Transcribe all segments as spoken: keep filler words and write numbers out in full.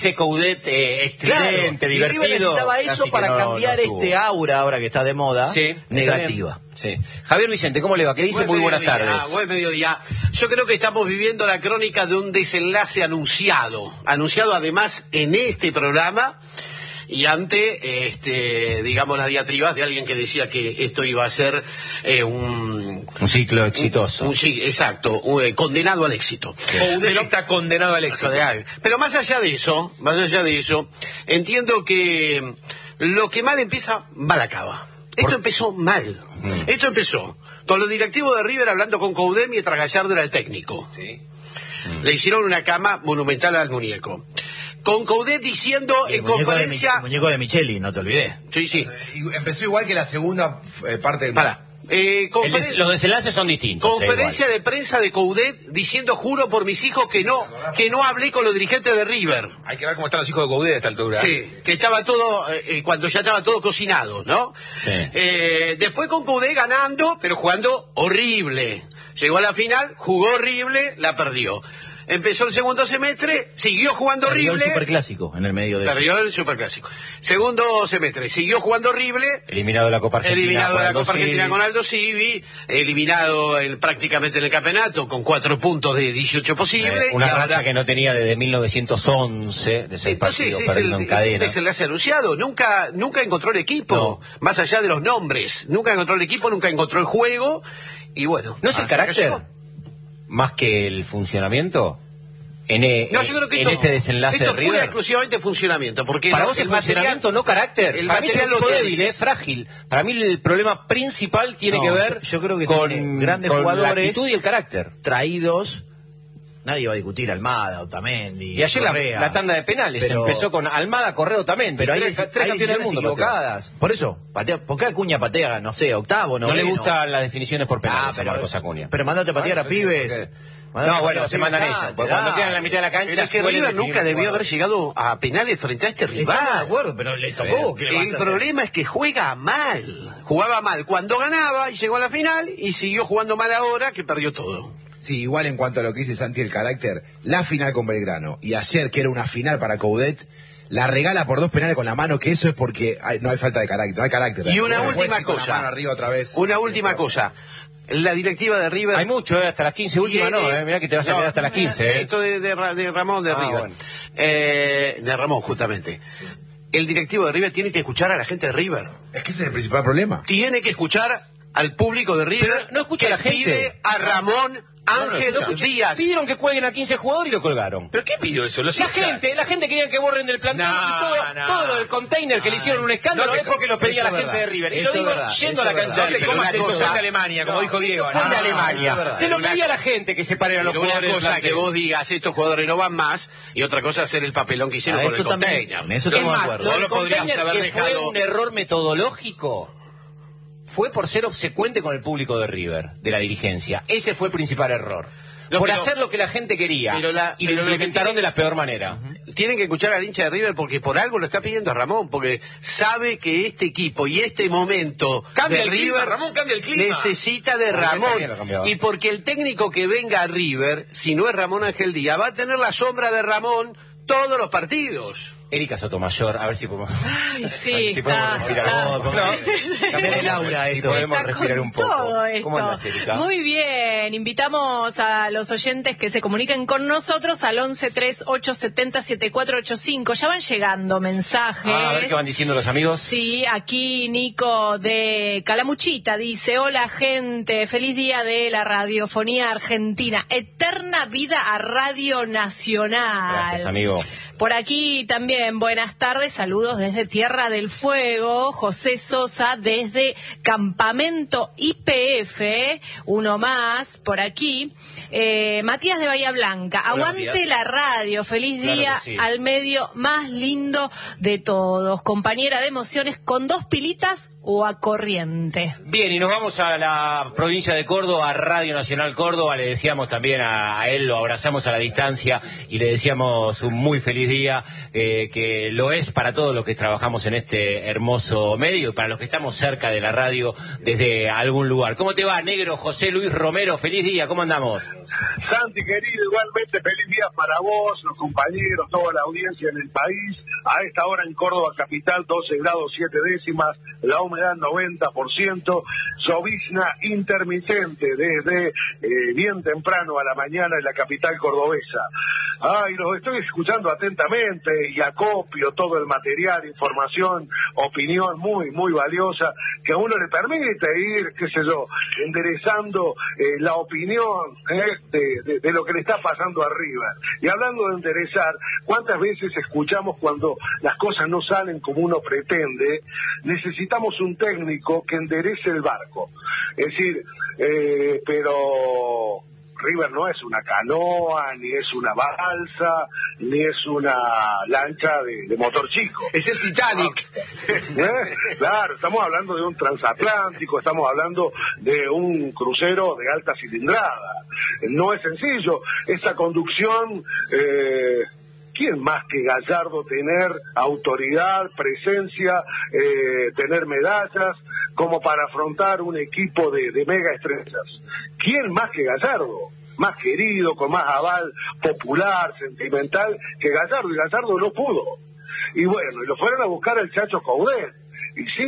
Ese Coudet eh, estridente, claro, divertido. Y River necesitaba eso para no, cambiar no este aura, ahora que está de moda, sí, negativa. Sí. Javier Vicente, ¿cómo le va? ¿Qué dice? Buen Muy buenas tardes. Ah, buen mediodía. Yo creo que estamos viviendo la crónica de un desenlace anunciado. Anunciado además en este programa y ante, este, digamos, las diatribas de alguien que decía que esto iba a ser eh, un... Un ciclo exitoso. Un, sí, exacto, un, eh, condenado al éxito. Sí. Pero está condenado al éxito. Pero más allá de eso, más allá de eso, entiendo que lo que mal empieza, mal acaba. Esto Por... empezó mal. Mm. Esto empezó con los directivos de River hablando con Coudet mientras Gallardo era el técnico. Sí. Mm. Le hicieron una cama monumental al muñeco. Con Coudet diciendo en conferencia... El muñeco de Micheli, no te olvides. Sí, sí. Empezó igual que la segunda eh, parte del... Para. Eh, conferen... des... Los desenlaces son distintos. Conferencia eh, de prensa de Coudet diciendo, juro por mis hijos que no, que no hablé con los dirigentes de River. Hay que ver cómo están los hijos de Coudet a esta altura. Sí, que estaba todo, eh, cuando ya estaba todo cocinado, ¿no? Sí. Eh, después con Coudet ganando, pero jugando horrible. Llegó a la final, jugó horrible, la perdió. Empezó el segundo semestre, siguió jugando perdió horrible. El superclásico en el medio de Perdió el superclásico. Segundo semestre, siguió jugando horrible. Eliminado de la Copa Argentina. Eliminado de la Copa Argentina con Aldo Civi. Eliminado el, prácticamente en el campeonato con cuatro puntos de dieciocho posibles. Eh, una racha ahora... que no tenía desde mil novecientos once, de seis partidos sí, perdiendo el, en cadena. Es el enlace anunciado. Nunca, nunca encontró el equipo. No. Más allá de los nombres. Nunca encontró el equipo, nunca encontró el juego. Y bueno. ¿No es el carácter? Más que el funcionamiento. En, e, no, yo creo que en esto, este desenlace esto de River. Esto exclusivamente funcionamiento. Porque para la, vos el, el funcionamiento, material, no carácter. El para mí es un tipo débil, eh, frágil. Para mí el problema principal tiene no, que ver yo, yo creo que con, grandes con jugadores, la actitud y el carácter. Traídos. Nadie va a discutir Almada, Otamendi. Y ayer la, la tanda de penales pero, empezó con Almada, Correa, Otamendi. Pero hay, tres, hay, tres hay decisiones equivocadas. Patea. Por eso, patea, ¿por qué Acuña patea, no sé, octavo, no? No le gustan las definiciones por penales ah, pero, a Marcos Acuña. Pero mandate a patear a pibes. No, bueno, se mandan ellos. Porque cuando quedan en la mitad de la cancha... Pero es que River nunca debió haber llegado a penales frente a este rival. De acuerdo, pero le tocó. ¿Qué le vas a hacer? El problema es que juega mal. Jugaba mal cuando ganaba y llegó a la final y siguió jugando mal ahora que perdió todo. Sí, igual en cuanto a lo que dice Santi, el carácter, la final con Belgrano y ayer, que era una final para Coudet, la regala por dos penales con la mano, que eso es porque hay, no hay falta de carácter, no hay carácter. Y una última cosa. Arriba otra vez. Una última cosa. La directiva de River... Hay mucho, eh, hasta las quince, última no, eh, mirá que te vas a quedar hasta las quince. Eh. Esto de, de, de Ramón de ah, River. Bueno. Eh, de Ramón, justamente. Sí. El directivo de River tiene que escuchar a la gente de River. Es que ese es el principal problema. Tiene que escuchar al público de River. Pero no escucha que a la gente. Pide a Ramón Ángel no, no, Díaz. Pidieron que cuelguen a quince jugadores y lo colgaron. ¿Pero qué pidió eso? Los la hinchas. gente, la gente quería que borren del plantel no, y todo, no, todo lo del container no, que le hicieron un escándalo no, es porque lo pedía la gente verdad. de River. Y eso lo digo verdad, yendo a la cancha de ¿Cómo se hizo de Alemania, como dijo Diego? No, de Alemania. Se lo pedía a la gente que se paren a los jugadores. Una cosa que vos digas, estos jugadores no van más, y otra cosa hacer el papelón que hicieron con el container. Eso estamos de acuerdo. Vos lo podrías haber dejado. Fue un error metodológico. Fue por ser obsecuente con el público de River, de la dirigencia. Ese fue el principal error. No, por pero, hacer lo que la gente quería la, y lo implementaron de la peor manera. Uh-huh. Tienen que escuchar al hincha de River porque por algo lo está pidiendo a Ramón, porque sabe que este equipo y este momento cambia de el River clima, Ramón cambia el clima. necesita de Ramón. Y porque el técnico que venga a River, si no es Ramón Ángel Díaz, va a tener la sombra de Ramón todos los partidos. Erika Sotomayor, a ver si podemos... Ay, sí, si está, podemos respirar está, un poco. No, sí, sí, sí. Cambiar el aura si esto. podemos está respirar un poco. Todo esto. ¿Cómo andas, Erika? Muy bien, invitamos a los oyentes que se comuniquen con nosotros al once tres ocho siete cero siete cuatro ocho cinco. Ya van llegando mensajes. Ah, a ver qué van diciendo los amigos. Sí, aquí Nico de Calamuchita dice: hola gente, feliz día de la radiofonía argentina. Eterna vida a Radio Nacional. Gracias, amigo. Por aquí también, buenas tardes, saludos desde Tierra del Fuego, José Sosa desde Campamento I P F, uno más por aquí, eh, Matías de Bahía Blanca, hola, aguante Matías. La radio, feliz claro día sí. al medio más lindo de todos, compañera de emociones con dos pilitas o a corriente. Bien, y nos vamos a la provincia de Córdoba, a Radio Nacional Córdoba, le decíamos también a, a él, lo abrazamos a la distancia y le decíamos un muy feliz día, eh, que lo es para todos los que trabajamos en este hermoso medio y para los que estamos cerca de la radio desde algún lugar. ¿Cómo te va, negro José Luis Romero? Feliz día, ¿cómo andamos? Santi, querido, igualmente feliz día para vos, los compañeros, toda la audiencia en el país. A esta hora en Córdoba capital, doce grados siete décimas, la humedad noventa por ciento, llovizna intermitente desde eh, bien temprano a la mañana en la capital cordobesa. Ay, los estoy escuchando atentamente y acopio todo el material, información, opinión muy, muy valiosa, que a uno le permite ir, qué sé yo, enderezando eh, la opinión eh, de, de, de lo que le está pasando arriba. Y hablando de enderezar, ¿cuántas veces escuchamos cuando las cosas no salen como uno pretende? Necesitamos un técnico que enderece el barco. Es decir, eh, pero River no es una canoa, ni es una balsa, ni es una lancha de, de motor chico. Es el Titanic. ¿Eh? Claro, estamos hablando de un transatlántico, estamos hablando de un crucero de alta cilindrada. No es sencillo. Esta conducción, eh, ¿quién más que Gallardo tener autoridad, presencia, eh, tener medallas, como para afrontar un equipo de, de mega estrellas? ¿Quién más que Gallardo? Más querido, con más aval popular, sentimental que Gallardo, y Gallardo no pudo. Y bueno, y lo fueron a buscar al Chacho Coudet. Y sí,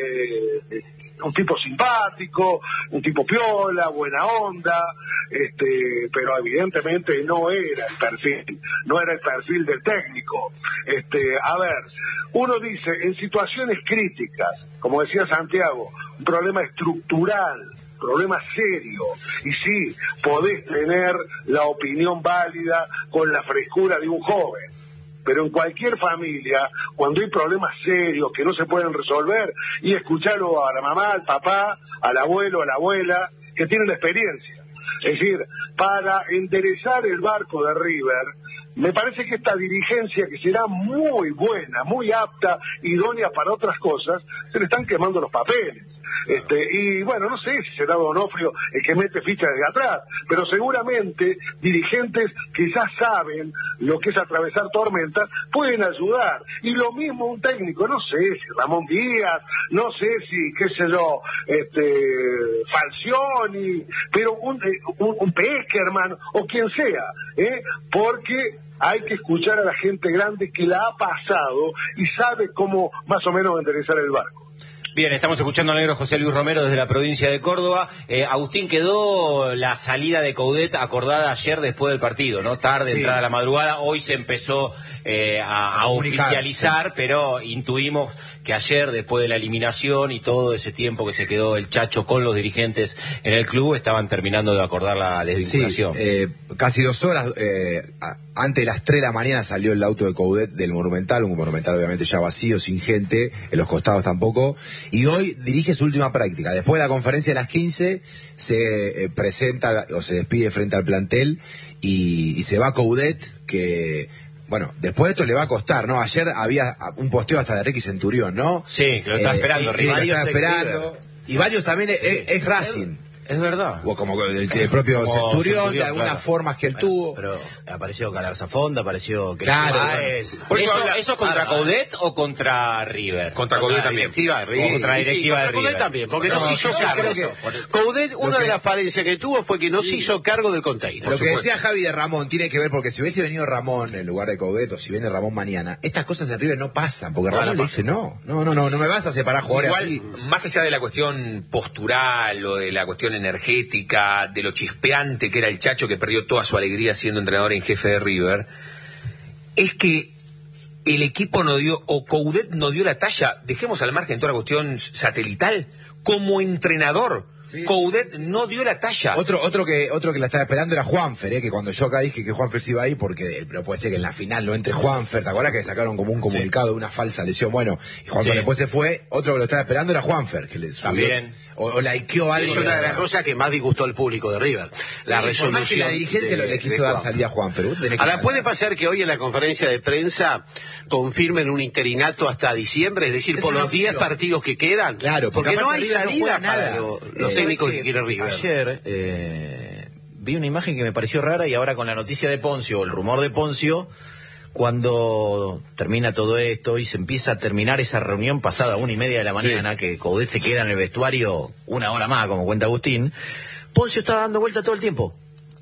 eh, un tipo simpático, un tipo piola, buena onda, este, pero evidentemente no era el perfil, no era el perfil del técnico. Este, a ver, uno dice, en situaciones críticas, como decía Santiago, un problema estructural, problema serio, y sí, podés tener la opinión válida con la frescura de un joven. Pero en cualquier familia, cuando hay problemas serios que no se pueden resolver, y escucharlo a la mamá, al papá, al abuelo, a la abuela, que tienen la experiencia. Es decir, para enderezar el barco de River, me parece que esta dirigencia, que será muy buena, muy apta, idónea para otras cosas, se le están quemando los papeles. Este, y bueno, no sé si será Donofrio el que mete ficha desde atrás, pero seguramente dirigentes que ya saben lo que es atravesar tormentas pueden ayudar. Y lo mismo un técnico, no sé si Ramón Díaz, no sé si, qué sé yo, este, Falcioni, pero un, un, un Peckerman o quien sea, ¿eh? Porque hay que escuchar a la gente grande que la ha pasado y sabe cómo más o menos enderezar el barco. Bien, estamos escuchando al negro José Luis Romero desde la provincia de Córdoba. Eh, Agustín, quedó la salida de Coudet acordada ayer después del partido, ¿no? Tarde, sí. Entrada a la madrugada. Hoy se empezó eh, a, a oficializar, sí. Pero intuimos que ayer, después de la eliminación y todo ese tiempo que se quedó el Chacho con los dirigentes en el club, estaban terminando de acordar la desvinculación. Sí, eh, casi dos horas, eh, antes de las tres de la mañana salió el auto de Coudet del Monumental, un Monumental obviamente ya vacío, sin gente, en los costados tampoco. Y hoy dirige su última práctica. Después de la conferencia de las quince, se eh, presenta o se despide frente al plantel y, y se va Coudet, que, bueno, después de esto le va a costar, ¿no? Ayer había un posteo hasta de Ricky Centurión, ¿no? Sí, que lo está eh, esperando. Sí, lo está esperando. Y varios también es, es Racing. Es verdad. O como el, el propio como Centurión, Centurión, de algunas claro. formas que él bueno, tuvo. Pero apareció Calazafonda, apareció que claro, es. Por eso, eso, ¿eso contra Coudet o contra River? Contra Coudet también. Directiva de River. Contra la directiva sí, sí, de River. También, porque no, no se hizo cargo. Coudet, una que, de las falencias que tuvo fue que no sí. se hizo cargo del container. Lo que decía Javi de Ramón tiene que ver, porque si hubiese venido Ramón en lugar de Coudet, o si viene Ramón mañana, estas cosas en River no pasan, porque Ramón no, no le dice no, no, no, no, no me vas a separar jugadores así. Más allá de la cuestión postural o de la cuestión energética, de lo chispeante que era el Chacho, que perdió toda su alegría siendo entrenador en jefe de River, es que el equipo no dio, o Coudet no dio la talla, dejemos al margen toda la cuestión satelital, como entrenador. Sí. Coudet no dio la talla. Otro otro que otro que la estaba esperando era Juanfer, ¿eh? Que cuando yo acá dije que Juanfer se iba ahí, porque no puede ser que en la final no entre Juanfer. ¿Te acuerdas que sacaron como un comunicado sí. de una falsa lesión? Bueno, y Juanfer sí. después se fue. Otro que lo estaba esperando era Juanfer, que le subió, también o, o likeó algo. Es una de las cosas que más disgustó al público de River. Sí, la resolución. Más que la dirigencia de, le quiso dar salida a Juanfer. Ahora puede pasar que hoy en la conferencia de prensa confirmen un interinato hasta diciembre, es decir, es por los diez partidos que quedan. Claro, porque, porque no hay salida no para lo, los eh, técnicos que quiere River. Ayer eh, vi una imagen que me pareció rara, y ahora con la noticia de Poncio, el rumor de Poncio, cuando termina todo esto y se empieza a terminar esa reunión pasada a una y media de la mañana, sí. que Coudet se queda en el vestuario una hora más, como cuenta Agustín, Poncio estaba dando vuelta todo el tiempo.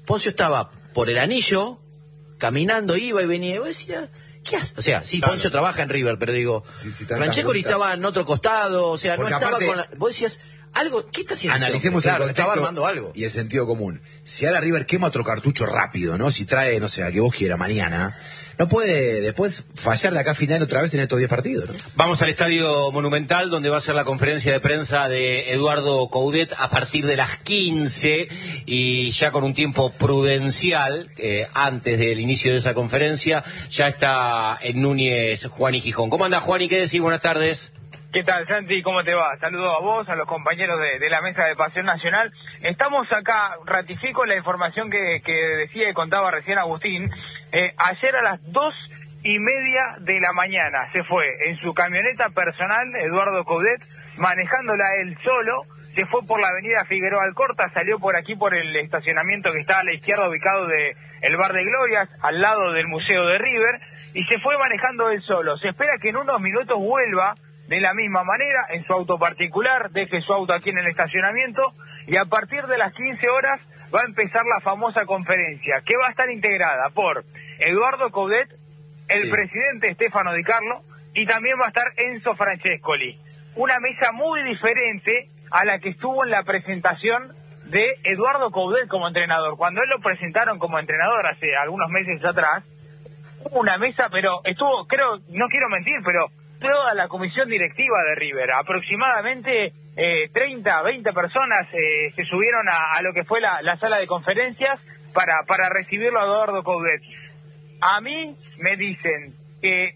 Poncio estaba por el anillo, caminando, iba y venía, y vos decías, ¿qué hace? O sea, sí, claro. Poncio trabaja en River, pero digo, sí, sí, Francescoli estaba en otro costado, o sea, porque no estaba aparte, con la... Vos decías, algo, ¿qué está haciendo? Analicemos claro, el contexto estaba armando algo. Y el sentido común. Si ahora River quema otro cartucho rápido, ¿no? Si trae, no sé, a que vos quieras mañana, no puede después fallar de acá a final otra vez en estos diez partidos, ¿no? Vamos al Estadio Monumental, donde va a ser la conferencia de prensa de Eduardo Coudet a partir de las quince, y ya con un tiempo prudencial, eh, antes del inicio de esa conferencia, ya está en Núñez Juani Gijón. ¿Cómo anda, Juani? ¿Qué decís? Buenas tardes. ¿Qué tal, Santi? ¿Cómo te va? Saludo a vos, a los compañeros de, de la mesa de Pasión Nacional. Estamos acá, ratifico la información que, que decía y contaba recién Agustín. Eh, ayer a las dos y media de la mañana se fue en su camioneta personal, Eduardo Coudet, manejándola él solo, se fue por la avenida Figueroa Alcorta, salió por aquí por el estacionamiento que está a la izquierda, ubicado de el Bar de Glorias, al lado del Museo de River, y se fue manejando él solo. Se espera que en unos minutos vuelva de la misma manera, en su auto particular, deje su auto aquí en el estacionamiento, y a partir de las quince horas va a empezar la famosa conferencia, que va a estar integrada por Eduardo Coudet, el sí. presidente Stefano Di Carlo, y también va a estar Enzo Francescoli. Una mesa muy diferente a la que estuvo en la presentación de Eduardo Coudet como entrenador. Cuando él lo presentaron como entrenador hace algunos meses atrás, hubo una mesa, pero estuvo, creo, no quiero mentir, pero toda la comisión directiva de River, aproximadamente eh, treinta, veinte personas eh, se subieron a, a lo que fue la, la sala de conferencias para, para recibirlo a Eduardo Coudet. A mí me dicen que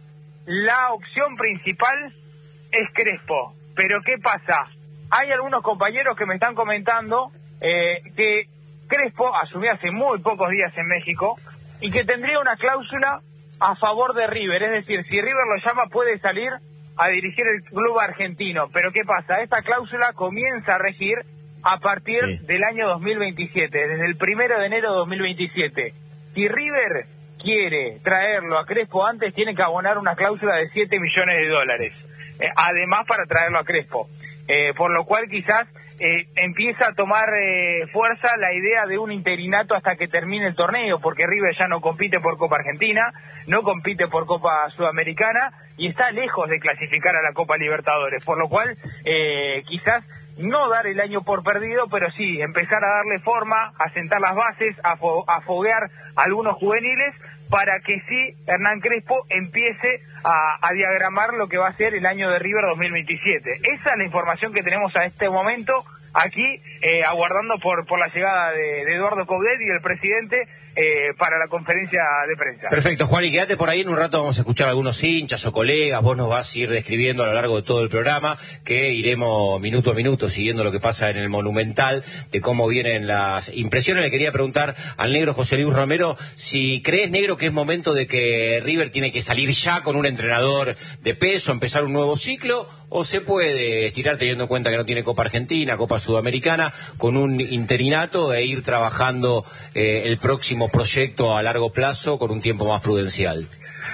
la opción principal es Crespo, pero ¿qué pasa? Hay algunos compañeros que me están comentando eh, que Crespo asumió hace muy pocos días en México y que tendría una cláusula a favor de River, es decir, si River lo llama puede salir a dirigir el club argentino, pero ¿qué pasa? Esta cláusula comienza a regir a partir sí. del año dos mil veintisiete, desde el primero de enero de dos mil veintisiete. Si River quiere traerlo a Crespo antes, tiene que abonar una cláusula de siete millones de dólares, eh, además para traerlo a Crespo, eh, por lo cual quizás Eh, empieza a tomar eh, fuerza la idea de un interinato hasta que termine el torneo, porque River ya no compite por Copa Argentina, no compite por Copa Sudamericana y está lejos de clasificar a la Copa Libertadores, por lo cual eh, quizás no dar el año por perdido, pero sí empezar a darle forma, a sentar las bases, a, fo a foguear algunos juveniles para que sí Hernán Crespo empiece a, a diagramar lo que va a ser el año de River dos mil veintisiete. Esa es la información que tenemos a este momento aquí, eh, aguardando por, por la llegada de, de Eduardo Coudet y el presidente eh, para la conferencia de prensa. Perfecto, Juan, y quédate por ahí, en un rato vamos a escuchar a algunos hinchas o colegas, vos nos vas a ir describiendo a lo largo de todo el programa, que iremos minuto a minuto siguiendo lo que pasa en el Monumental, de cómo vienen las impresiones. Le quería preguntar al negro José Luis Romero, si crees, negro, que es momento de que River tiene que salir ya con un entrenador de peso, empezar un nuevo ciclo, o se puede estirar teniendo en cuenta que no tiene Copa Argentina, Copa Sudamericana, con un interinato e ir trabajando eh, el próximo proyecto a largo plazo con un tiempo más prudencial?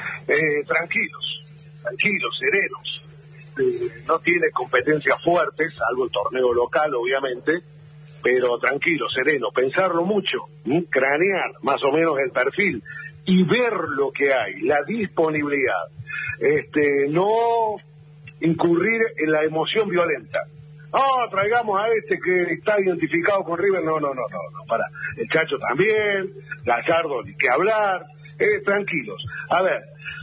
Eh, tranquilos, tranquilos, serenos. Eh, no tiene competencias fuertes, salvo el torneo local, obviamente, pero tranquilo, sereno, pensarlo mucho, ¿m? cranear más o menos el perfil y ver lo que hay, la disponibilidad. Este, no incurrir en la emoción violenta. No, traigamos a este que está identificado con River. No, no, no, no, no, para. El Chacho también, Gallardo, ni que hablar. Eh, tranquilos. A ver,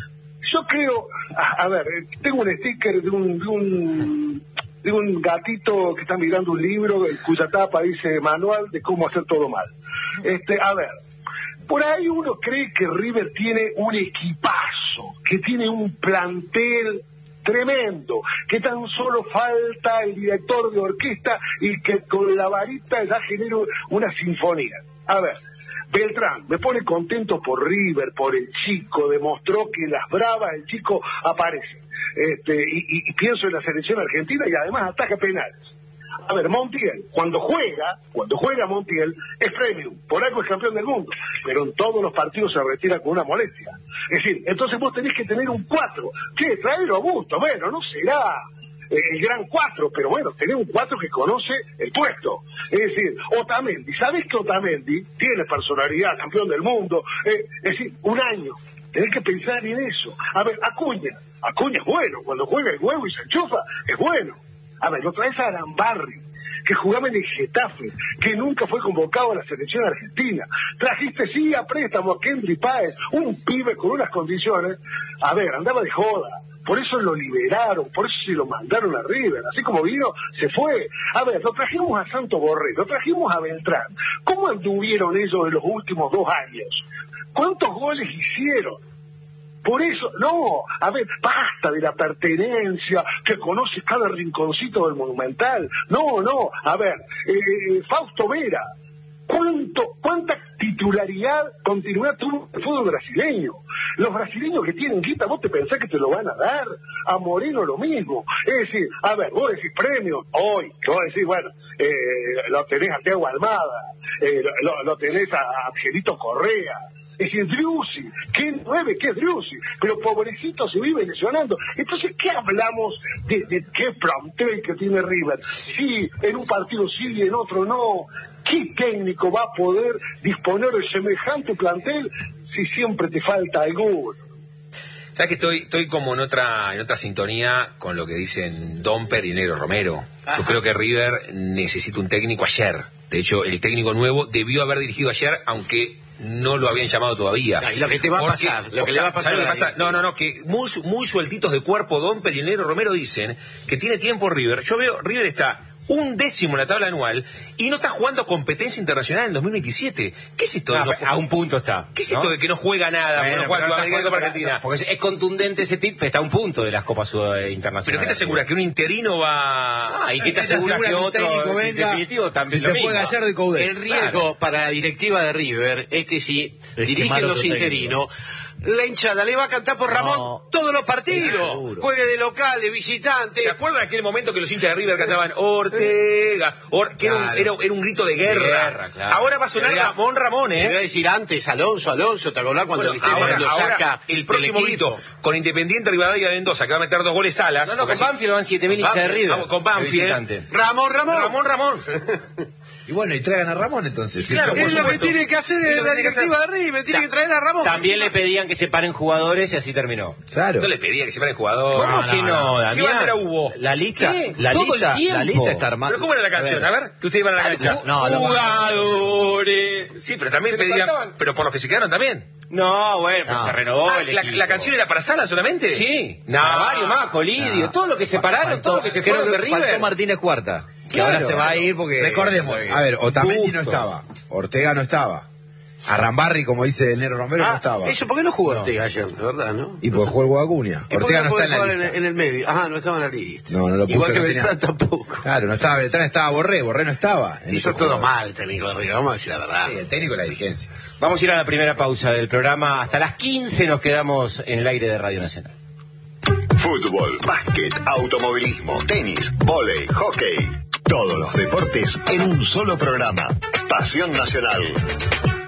yo creo, a, a ver, tengo un sticker de un, de un de un gatito que está mirando un libro cuya tapa dice manual de cómo hacer todo mal. Este, a ver, por ahí uno cree que River tiene un equipazo, que tiene un plantel tremendo, que tan solo falta el director de orquesta y que con la varita ya genera una sinfonía. A ver, Beltrán me pone contento por River, por el chico, demostró que en las bravas el chico aparece. Este, y, y pienso en la selección argentina y además ataca penales. A ver, Montiel, cuando juega, cuando juega Montiel, es premium, por algo es campeón del mundo, pero en todos los partidos se retira con una molestia. Es decir, entonces vos tenés que tener un cuatro. Che, traelo a gusto, bueno, no será. eh, el gran cuatro, pero bueno, tenés un cuatro que conoce el puesto. Es decir, Otamendi, ¿sabés que Otamendi tiene personalidad, campeón del mundo? Eh, es decir, un año. Tenés que pensar en eso. A ver, Acuña. Acuña es bueno. Cuando juega el huevo y se enchufa, es bueno. A ver, lo traes a Arambarri, que jugaba en el Getafe, que nunca fue convocado a la selección argentina. Trajiste sí a préstamo a Kendry Páez, un pibe con unas condiciones. A ver, andaba de joda. Por eso lo liberaron, por eso se lo mandaron a River. Así como vino, se fue. A ver, lo trajimos a Santo Borré, lo trajimos a Beltrán. ¿Cómo anduvieron ellos en los últimos dos años? ¿Cuántos goles hicieron? Por eso, no, a ver, basta de la pertenencia, que conoces cada rinconcito del Monumental. No, no, a ver, eh, Fausto Vera, ¿cuánto, cuánta titularidad, continuidad tuvo el fútbol brasileño? Los brasileños que tienen guita, ¿vos te pensás que te lo van a dar? A Moreno lo mismo. Es decir, a ver, vos decís premios, hoy, que vos decís, bueno, eh, lo tenés a Thiago Almada, eh, lo, lo tenés a Angelito Correa. Es decir, Driussi, ¿qué nueve? ¿Qué es Driussi? Pero pobrecito se vive lesionando. Entonces, ¿qué hablamos de, de qué plantel que tiene River? Sí, en un partido sí y en otro no. ¿Qué técnico va a poder disponer de semejante plantel si siempre te falta alguno? ¿Sabes que estoy estoy como en otra en otra sintonía con lo que dicen Domper y Negro Romero? Ajá. Yo creo que River necesita un técnico ayer. De hecho, el técnico nuevo debió haber dirigido ayer, aunque no lo habían llamado todavía. Y lo que te va a pasar, lo que le va a pasar, ¿sabes lo que pasa? No, no, no, que muy, muy sueltitos de cuerpo Domper y el Negro Romero dicen que tiene tiempo River. Yo veo, River está un décimo en la tabla anual y no está jugando competencia internacional en dos mil veintisiete. ¿Qué es esto? No, de no a un punto está. ¿Qué es ¿no? esto de que no juega nada, bueno, no juega no Sudamericana y Copa Argentina? Porque es contundente ese tip, está a un punto de las Copas Internacionales. ¿Pero qué te asegura? ¿Que un interino va...? Ah, ¿y qué te asegura que otro técnico en venga, definitivo también si lo se mismo? fue Gallardo y Coudet? El riesgo Claro. para la directiva de River es que si Es dirigen quemar los otro interinos, la hinchada le va a cantar por Ramón No. todos los partidos. Seguro. Juegue de local, de visitante. ¿Se acuerdan de aquel momento que los hinchas de River cantaban Ortega? Or- que era, un, Claro. era, era un grito de guerra. De guerra, claro. Ahora va a sonar Te voy a- Ramón Ramón, Te voy a ¿eh? decir antes, Alonso, Alonso, ¿te acordás cuando, Bueno, viste, ahora, cuando ahora, saca el próximo del equipo? grito con Independiente Rivadavia de Mendoza, que va a meter dos goles Salas. No, no, con porque así- Banfield van siete mil Con hinchas de Banfield, River. vamos, con de Banfield. visitante. Ramón, Ramón. Ramón Ramón. Y bueno, y traigan a Ramón entonces. Claro, Sí, Es por lo que supuesto. tiene que hacer Es lo que la tiene que directiva hacer. de River, tiene Ta- que traer a Ramón. También le pedían que se paren jugadores y así terminó. Claro. No le pedía que se pare el jugador. ¿Cómo no, que no, no, ¿Qué Damián? bandera hubo? La lista, ¿Qué? la Todo el lista, tiempo. la lista está armada. ¿Pero cómo era la canción? A ver, que ustedes iban a la cancha. No, lo- Jugadores. Sí, pero también ¿Se le pedían... faltaban? Pero por los que se quedaron también. No, bueno, pero No. se renovó Ah, el la, equipo. la canción era para Salas solamente? Sí, No. Mario más, Colidio, No. todo lo que se pararon, Faltó- todo lo que se creo fueron de que River. faltó Martínez Cuarta, que Claro. ahora se va a ir porque... Recordemos, a ver, Otamendi no Justo. estaba, Ortega no estaba, Arambarri, como dice el Negro Romero, no Ah, estaba. eso, ¿por qué no jugó Ortega ayer, de verdad, no? Y pues jugó el Guacuña. ¿Y por qué Ortega no puede está en la jugar lista. en, en el medio? Ajá, no estaba en la lista. No, no lo puso. Igual que no tenía- Beltrán tampoco. Claro, no estaba Beltrán, estaba Borré, Borré no estaba. en Hizo ese todo juego. mal el técnico de River, vamos a decir la verdad. Sí, el técnico y la dirigencia. Vamos a ir a la primera pausa del programa. Hasta las quince nos quedamos en el aire de Radio Nacional. Fútbol, básquet, automovilismo, tenis, vóley, hockey. Todos los deportes en un solo programa. Pasión Nacional.